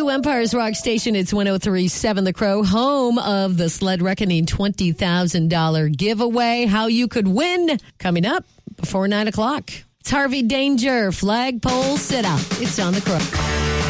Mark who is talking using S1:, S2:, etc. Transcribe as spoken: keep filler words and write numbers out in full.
S1: you, Empire's Rock Station. It's one oh three point seven The Crow, home of the Sled Reckoning twenty thousand dollars giveaway. How you could win coming up before nine o'clock. It's Harvey Danger, flagpole sit-out. It's on The Crow.